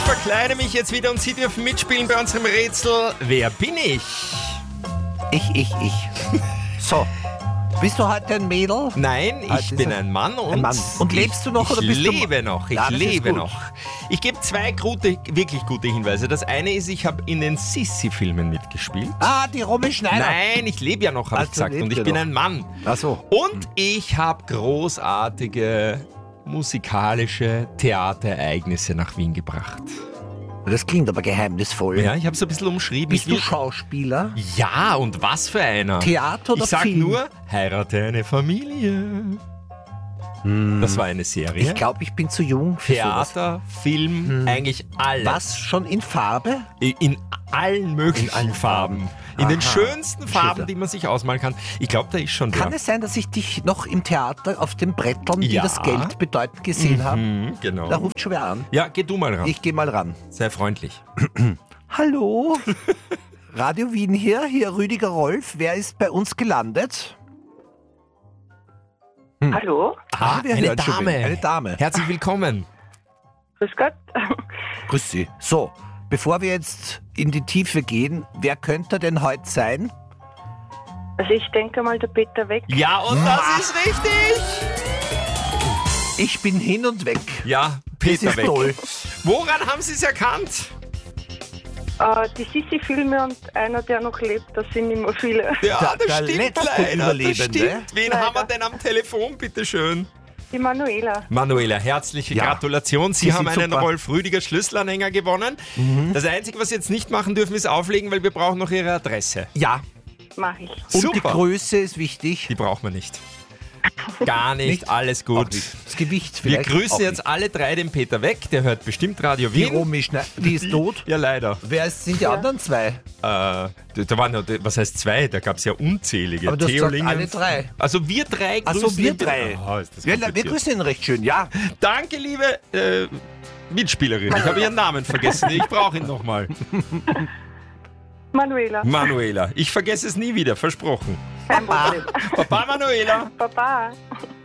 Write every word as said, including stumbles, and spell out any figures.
verkleide mich jetzt wieder und Sie dürfen mitspielen bei unserem Rätsel. Wer bin ich? Ich, ich, ich. So. Bist du heute ein Mädel? Nein, ich Ah, das bin ist ein Mann und... ein Mann. Und lebst du noch ich oder bist du- Ich lebe noch, ich Ja, das ist lebe gut. noch. Ich gebe zwei gute, wirklich gute Hinweise. Das eine ist, ich habe in den Sissi-Filmen mitgespielt. Ah, die Romy Schneider. Nein, ich lebe ja noch, habe ich Also gesagt. lebt Und ich ihr bin noch. ein Mann. Ach so. Und ich habe großartige musikalische Theaterereignisse nach Wien gebracht. Das klingt aber geheimnisvoll. Ja, ich habe es ein bisschen umschrieben. Bist Ich du will- Schauspieler? Ja, und was für einer? Theater oder Ich sag Film? nur, heirate eine Familie. Das war eine Serie. Ich glaube, ich bin zu jung für sowas. Theater, Film, eigentlich alles. Was? Schon in Farbe? In allen möglichen In allen Farben. Farben. In den Aha. schönsten Farben, Schöner. die man sich ausmalen kann. Ich glaube, da ist schon Kann der. es sein, dass ich dich noch im Theater auf den Brettern, die Ja. das Geld bedeuten, gesehen habe? Hm, genau. Da ruft schon wer an. Ja, geh du mal ran. Ich gehe mal ran. Sei freundlich. Hallo? Radio Wien hier, hier Rüdiger Rolf. Wer ist bei uns gelandet? Hallo, Ah, wir eine hören schon Dame. wen. Eine Dame. Herzlich willkommen. grüß Gott. Grüß Sie. So, bevor wir jetzt in die Tiefe gehen, wer könnte denn heute sein? Also ich denke mal, der Peter Weg. Ja, und das ist richtig. Ich bin hin und weg. Ja, Das Peter ist weg. toll. Woran haben Sie es erkannt? Äh, die Sissi-Filme und einer, der noch lebt, das sind immer viele. Ja, Der- das der stimmt letzte leider. Das Überlebende. stimmt. Wen Leider. haben wir denn am Telefon, bitteschön? Die Manuela. Manuela, herzliche Ja. Gratulation. Sie, Sie haben sind einen super. Rolf Rüdiger Schlüsselanhänger gewonnen. Das Einzige, was Sie jetzt nicht machen dürfen, ist auflegen, weil wir brauchen noch Ihre Adresse. Ja, Mache ich. und Super. die Größe ist wichtig. Die brauchen wir nicht. Gar nicht, Nicht? alles Auch gut. nicht. Das Gewicht Wir vielleicht. grüßen auch jetzt nicht. alle drei den Peter weg. Der hört bestimmt Radio Die Wien. Romy Schneider, die ist tot. Ja, leider. Wer ist- sind die anderen zwei? Äh, da waren ja, was heißt zwei? Da gab es ja unzählige. Aber du hast Theo gesagt, Lingen. alle drei. Also wir drei grüßen Achso, wir den- drei. Oh, ist das wir, wir kompliziert. grüßen ihn recht schön, ja. Danke, liebe äh, Mitspielerin. Ich habe ihren Namen vergessen. Ich brauche ihn nochmal. Manuela. Manuela. Ich vergesse es nie wieder, versprochen. Kein Problem. Papa Manuela. Baba.